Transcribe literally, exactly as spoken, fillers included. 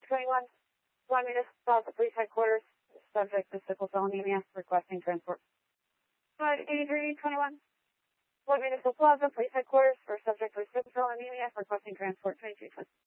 twenty-one, Long Municipal Plaza Police Headquarters, subject to sickle cell anemia, requesting transport. five eighty-three twenty-one, Long Municipal Plaza Police Headquarters for subject to sickle cell anemia, requesting transport. twenty-two twenty.